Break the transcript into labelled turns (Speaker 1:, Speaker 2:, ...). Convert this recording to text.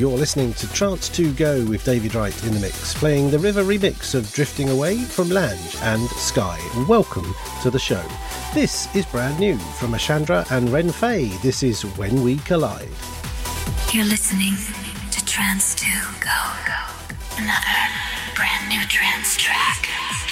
Speaker 1: You're listening to Trance 2 Go with David Wright in the mix, playing the River remix of Drifting Away from Land and Sky. Welcome to the show. This is brand new from Ashandra and Ren Fei. This is When We Collide.
Speaker 2: You're listening to Trance 2 Go. Another brand new trance track.